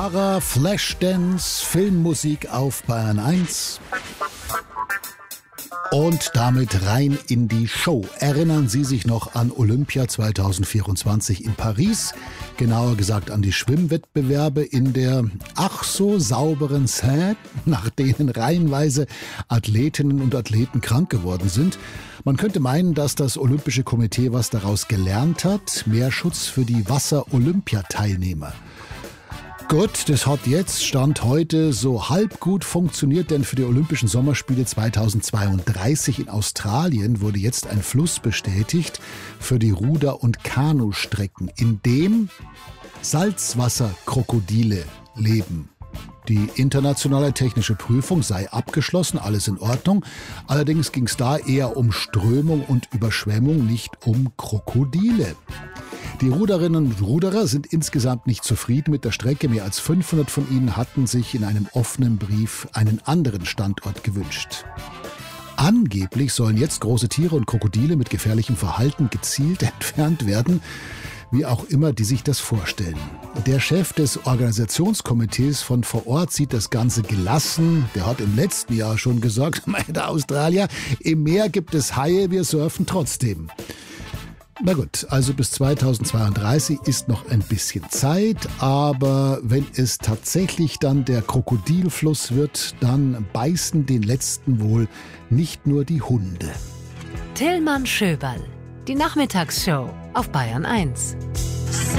Flashdance, Filmmusik auf Bayern 1. Und damit rein in die Show. Erinnern Sie sich noch an Olympia 2024 in Paris? Genauer gesagt an die Schwimmwettbewerbe in der ach so sauberen Seine, nach denen reihenweise Athletinnen und Athleten krank geworden sind. Man könnte meinen, dass das Olympische Komitee was daraus gelernt hat. Mehr Schutz für die Wasser-Olympiateilnehmer. Gut, das hat jetzt, Stand heute, so halb gut funktioniert, denn für die Olympischen Sommerspiele 2032 in Australien wurde jetzt ein Fluss bestätigt für die Ruder- und Kanustrecken, in dem Salzwasserkrokodile leben. Die internationale technische Prüfung sei abgeschlossen, alles in Ordnung. Allerdings ging es da eher um Strömung und Überschwemmung, nicht um Krokodile. Die Ruderinnen und Ruderer sind insgesamt nicht zufrieden mit der Strecke. Mehr als 500 von ihnen hatten sich in einem offenen Brief einen anderen Standort gewünscht. Angeblich sollen jetzt große Tiere und Krokodile mit gefährlichem Verhalten gezielt entfernt werden, wie auch immer die sich das vorstellen. Der Chef des Organisationskomitees von vor Ort sieht das Ganze gelassen. Der hat im letzten Jahr schon gesagt, meine Australier, im Meer gibt es Haie, wir surfen trotzdem. Na gut, also bis 2032 ist noch ein bisschen Zeit, aber wenn es tatsächlich dann der Krokodilfluss wird, dann beißen den letzten wohl nicht nur die Hunde. Tillmann Schöberl, die Nachmittagsshow auf Bayern 1.